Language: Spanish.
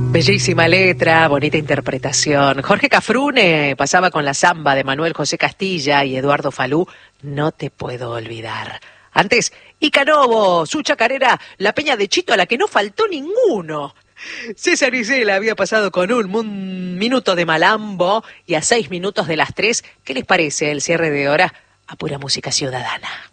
Bellísima letra, bonita interpretación. Jorge Cafrune pasaba con la samba de Manuel José Castilla y Eduardo Falú, No te puedo olvidar. Antes, Icanovo, su chacarera, La Peña de Chito, a la que no faltó ninguno. César Isela había pasado con un minuto de malambo y a 6 minutos de las 3. ¿Qué les parece el cierre de hora a pura música ciudadana?